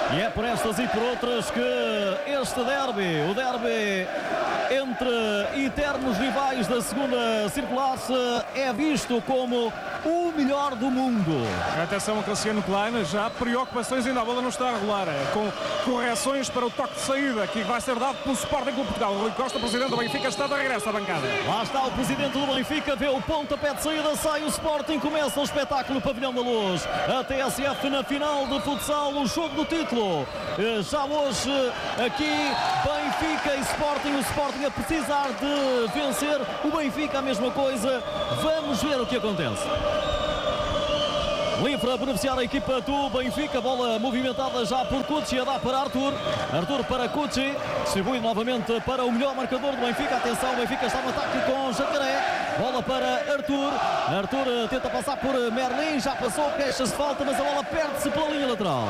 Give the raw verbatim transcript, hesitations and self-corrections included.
E é por estas e por outras que este derby, o derby entre eternos rivais da segunda circular, é visto como o melhor do mundo. Atenção a Cassiano Klein, já há preocupações, ainda a bola não está a rolar, com correções para o toque de saída que vai ser dado pelo Sporting Clube Portugal. Rui Costa, presidente do Benfica, está de regresso à bancada. Lá está o presidente do Benfica, vê o pontapé de saída, sai o Sporting, começa o espetáculo no Pavilhão da Luz. A T S F na final de futsal, o jogo do título. Já hoje aqui Benfica e Sporting, o Sporting a precisar de vencer, o Benfica a mesma coisa. Vamos ver o que acontece. Livre a beneficiar a equipa do Benfica, bola movimentada já por Cucci, a dar para Arthur, Arthur para Cucci, distribui novamente para o melhor marcador do Benfica. Atenção, o Benfica está no ataque com Jacaré, bola para Arthur, Arthur tenta passar por Merlin, já passou, queixa-se falta, mas a bola perde-se pela linha lateral.